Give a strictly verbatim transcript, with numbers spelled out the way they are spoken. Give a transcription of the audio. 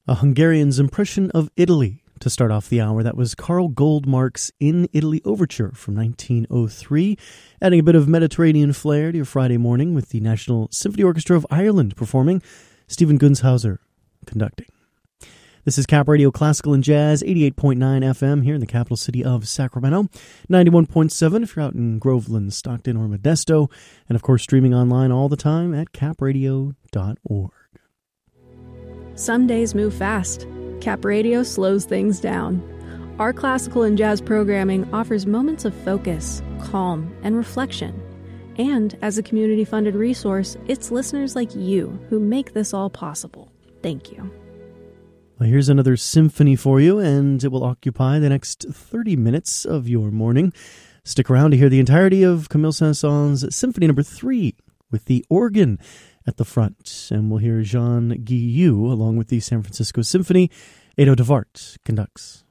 A Hungarian's impression of Italy to start off the hour. That was Carl Goldmark's In Italy Overture from nineteen oh three, adding a bit of Mediterranean flair to your Friday morning with the National Symphony Orchestra of Ireland performing, Stephen Gunshauser conducting. This is Cap Radio Classical and Jazz, eighty-eight point nine F M here in the capital city of Sacramento, ninety-one point seven if you're out in Groveland, Stockton, or Modesto, and of course streaming online all the time at cap radio dot org. Some days move fast. Cap Radio slows things down. Our classical and jazz programming offers moments of focus, calm, and reflection. And as a community-funded resource, it's listeners like you who make this all possible. Thank you. Well, here's another symphony for you, and it will occupy the next thirty minutes of your morning. Stick around to hear the entirety of Camille Saint-Saëns' Symphony Number three with the organ at the front. And we'll hear Jean Guillou, along with the San Francisco Symphony. Edo de Wart conducts.